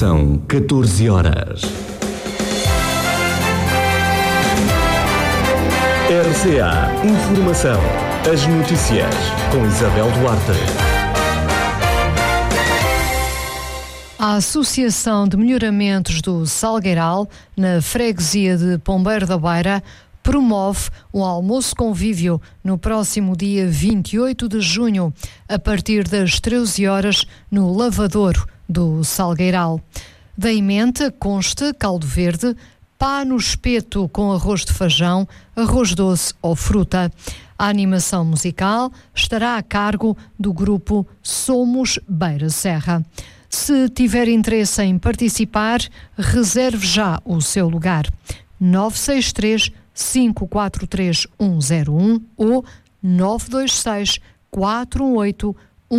São 14 horas. RCA Informação. As notícias com Isabel Duarte. A Associação de Melhoramentos do Salgueiral, na freguesia de Pombeiro da Beira, promove um almoço convívio no próximo dia 28 de junho, a partir das 13 horas, no Lavadouro do Salgueiral. Da emenda consta caldo verde, pá no espeto com arroz de feijão, arroz doce ou fruta. A animação musical estará a cargo do grupo Somos Beira Serra. Se tiver interesse em participar, reserve já o seu lugar. 963 543 101 ou 926 418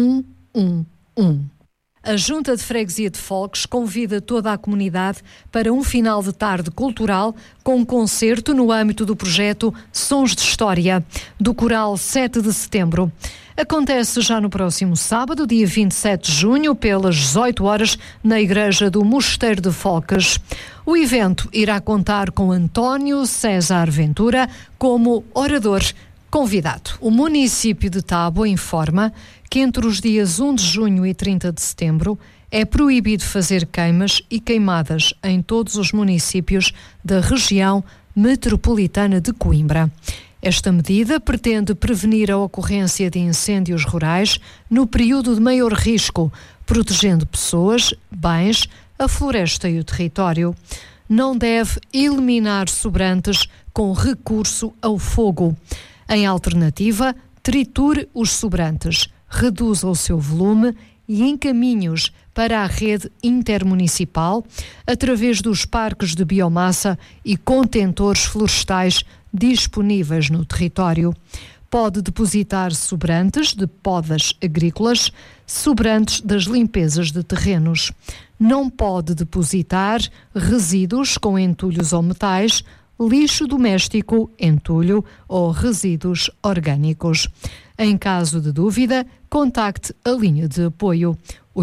111. A Junta de Freguesia de Folques convida toda a comunidade para um final de tarde cultural com um concerto no âmbito do projeto Sons de História, do Coral 7 de Setembro. Acontece já no próximo sábado, dia 27 de junho, pelas 18 horas, na Igreja do Mosteiro de Folques. O evento irá contar com António César Ventura como orador convidado. O município de Tábua informa que entre os dias 1 de junho e 30 de setembro é proibido fazer queimas e queimadas em todos os municípios da região metropolitana de Coimbra. Esta medida pretende prevenir a ocorrência de incêndios rurais no período de maior risco, protegendo pessoas, bens, a floresta e o território. Não deve eliminar sobrantes com recurso ao fogo. Em alternativa, triture os sobrantes, reduza o seu volume e encaminhe-os para a rede intermunicipal através dos parques de biomassa e contentores florestais disponíveis no território. Pode depositar sobrantes de podas agrícolas, sobrantes das limpezas de terrenos. Não pode depositar resíduos com entulhos ou metais, lixo doméstico, entulho ou resíduos orgânicos. Em caso de dúvida, contacte a linha de apoio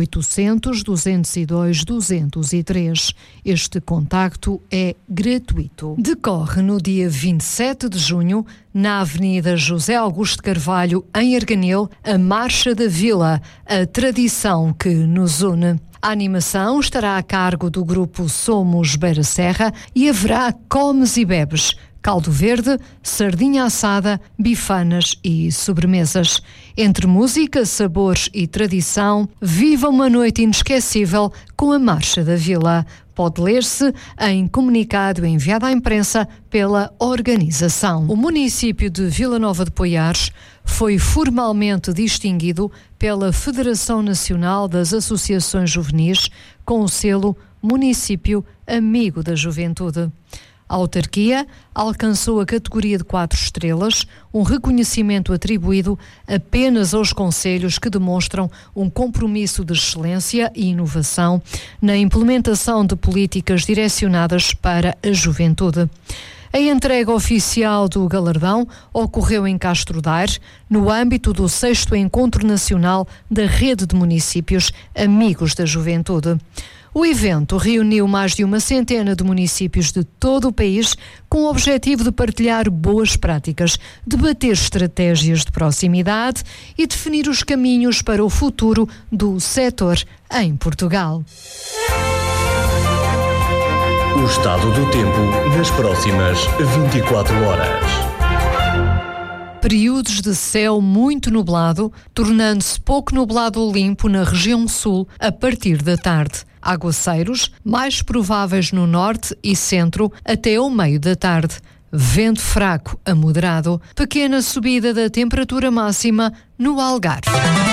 800-202-203. Este contacto é gratuito. Decorre no dia 27 de junho, na Avenida José Augusto Carvalho, em Arganil, a Marcha da Vila, a tradição que nos une. A animação estará a cargo do grupo Somos Beira Serra e haverá comes e bebes, caldo verde, sardinha assada, bifanas e sobremesas. Entre música, sabores e tradição, viva uma noite inesquecível com a Marcha da Vila. Pode ler-se em comunicado enviado à imprensa pela organização. O município de Vila Nova de Poiares foi formalmente distinguido pela Federação Nacional das Associações Juvenis com o selo Município Amigo da Juventude. A autarquia alcançou a categoria de 4 estrelas, um reconhecimento atribuído apenas aos concelhos que demonstram um compromisso de excelência e inovação na implementação de políticas direcionadas para a juventude. A entrega oficial do galardão ocorreu em Castro Daire, no âmbito do 6º Encontro Nacional da Rede de Municípios Amigos da Juventude. O evento reuniu mais de uma centena de municípios de todo o país com o objetivo de partilhar boas práticas, debater estratégias de proximidade e definir os caminhos para o futuro do setor em Portugal. O estado do tempo nas próximas 24 horas. Períodos de céu muito nublado, tornando-se pouco nublado ou limpo na região sul a partir da tarde. Aguaceiros mais prováveis no norte e centro até ao meio da tarde. Vento fraco a moderado. Pequena subida da temperatura máxima no Algarve.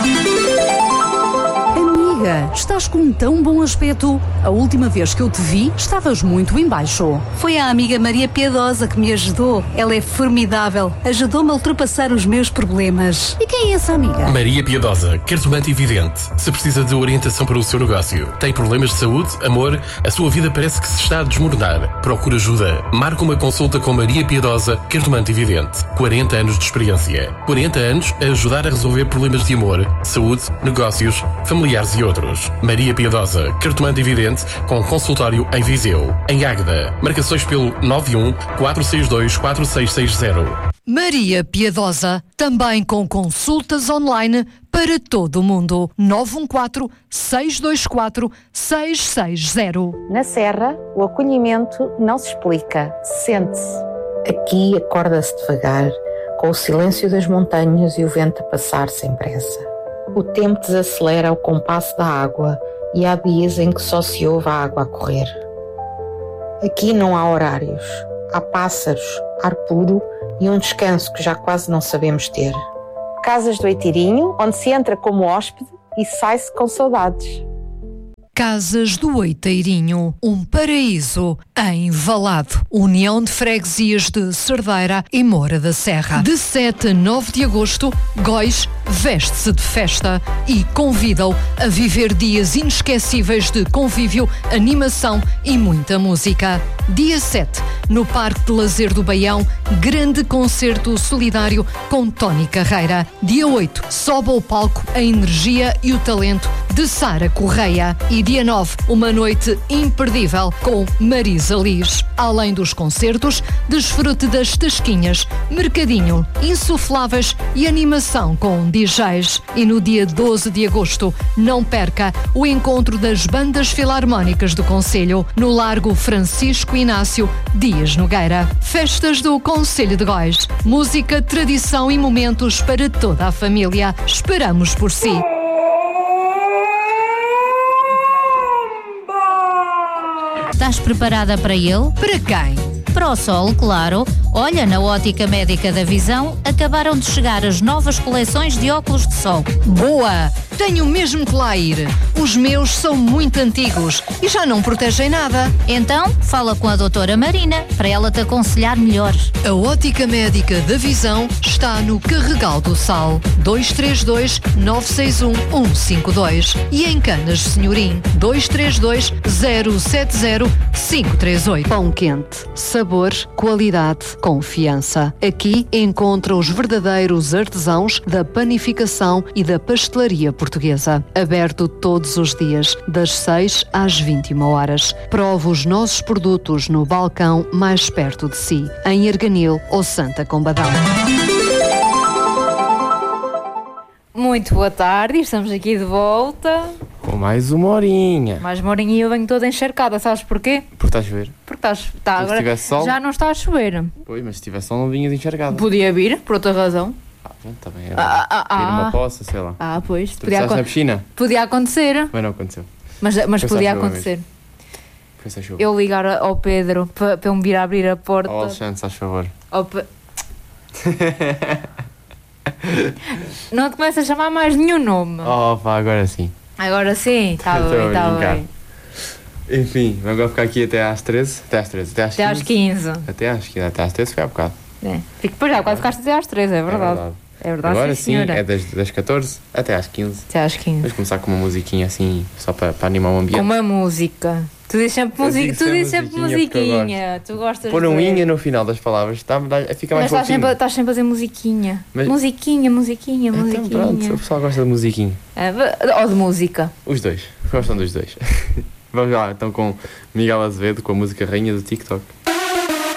Amiga, estás com um tão bom aspecto. A última vez que eu te vi, estavas muito em baixo. Foi a amiga Maria Piedosa que me ajudou. Ela é formidável. Ajudou-me a ultrapassar os meus problemas. E quem é essa amiga? Maria Piedosa, cartomante evidente. Se precisa de orientação para o seu negócio, tem problemas de saúde, amor, a sua vida parece que se está a desmoronar. Procura ajuda. Marca uma consulta com Maria Piedosa, cartomante evidente. 40 anos de experiência. 40 anos a ajudar a resolver problemas de amor, saúde, negócios, familiares e outros. encontros. Maria Piedosa, cartomante e vidente, com consultório em Viseu. Em Águeda, marcações pelo 91 462 4660. Maria Piedosa, também com consultas online para todo o mundo. 914-624-660. Na Serra, o acolhimento não se explica, sente-se. Aqui acorda-se devagar, com o silêncio das montanhas e o vento a passar sem pressa. O tempo desacelera ao compasso da água e há dias em que só se ouve a água a correr. Aqui não há horários, há pássaros, ar puro e um descanso que já quase não sabemos ter. Casas do Oitirinho, onde se entra como hóspede e sai-se com saudades. Casas do Oiteirinho, um paraíso em Valado. União de Freguesias de Cerdeira e Moura da Serra. De 7 a 9 de agosto, Góis veste-se de festa e convida-o a viver dias inesquecíveis de convívio, animação e muita música. Dia 7, no Parque de Lazer do Baião, grande concerto solidário com Tony Carreira. Dia 8, sobe ao palco a energia e o talento de Sara Correia. E dia 9, uma noite imperdível com Marisa Liz. Além dos concertos, desfrute das tasquinhas, mercadinho, insufláveis e animação com DJs. E no dia 12 de agosto, não perca o encontro das bandas filarmónicas do Concelho, no Largo Francisco Inácio Dias Nogueira. Festas do Concelho de Góis. Música, tradição e momentos para toda a família. Esperamos por si. Estás preparada para ele? Para quem? Para o sol, claro. Olha, na Ótica Médica da Visão acabaram de chegar as novas coleções de óculos de sol. Boa! Tenho mesmo que lá ir. Os meus são muito antigos e já não protegem nada. Então, fala com a doutora Marina para ela te aconselhar melhor. A Ótica Médica da Visão está no Carregal do Sal, 232-961-152 e em Canas Senhorim, 232-070-538. Pão quente, sabor, qualidade, confiança. Aqui encontra os verdadeiros artesãos da panificação e da pastelaria portuguesa. Aberto todos os dias, das 6 às 21 horas. Prove os nossos produtos no balcão mais perto de si, em Erganil ou Santa Combadão. Muito boa tarde, estamos aqui de volta. Com mais uma horinha. Mais uma horinha e eu venho toda encharcada, sabes porquê? Porque está a chover. Porque agora se tivesse sol, já não está a chover. Pois, mas se tivesse sol não vinhas encharcada. Podia vir, por outra razão. Está bem. Cair uma poça, sei lá. Pois. Tu estás na piscina? Podia acontecer. Mas não aconteceu. Mas podia acontecer. Foi-se a chuva. Eu ligar ao Pedro para ele me vir a abrir a porta. Ó Alexandre, faz favor. Não te começa a chamar mais nenhum nome. Agora sim. Agora sim, está bem. Enfim, vamos agora ficar aqui até às 13. Até às 15. Até às 13 foi há bocado. Fico por já, quase ficaste até às 13, é verdade. É verdade, agora sim, senhora. É das 14 até às 15. Até às 15. Vamos começar com uma musiquinha assim, só para animar o ambiente. Com uma música. Tu dizes sempre musiquinha. Tu gostas pôr um inha no final das palavras, fica mais fofinho. Mas estás sempre a fazer musiquinha. Musiquinha. Então pronto, o pessoal gosta de musiquinha. Ou de música. Os dois, gostam dos dois. Vamos lá, então com Miguel Azevedo, com a música Rainha do TikTok.